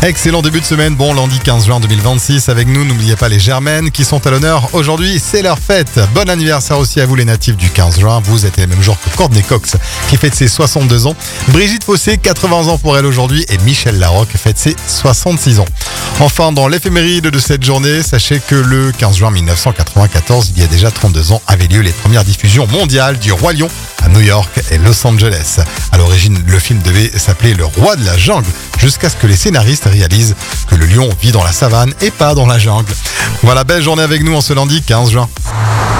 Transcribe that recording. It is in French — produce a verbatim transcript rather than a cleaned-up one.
Excellent début de semaine, bon lundi quinze juin deux mille vingt-six avec nous, n'oubliez pas les Germaines qui sont à l'honneur aujourd'hui, c'est leur fête. Bon anniversaire aussi à vous les natifs du quinze juin, vous êtes les mêmes jours que Courtney Cox qui fête ses soixante-deux ans, Brigitte Fossé, quatre-vingts ans pour elle aujourd'hui et Michel Larocque fête ses soixante-six ans. Enfin dans l'éphéméride de cette journée, sachez que le quinze juin mille neuf cent quatre-vingt-quatorze, il y a déjà trente-deux ans, avaient lieu les premières diffusions mondiales du Roi Lion à New York et Los Angeles. À l'origine, le film devait s'appeler Le Roi de la Jungle, jusqu'à ce que les scénaristes réalisent que le lion vit dans la savane et pas dans la jungle. Voilà, belle journée avec nous en ce lundi quinze juin.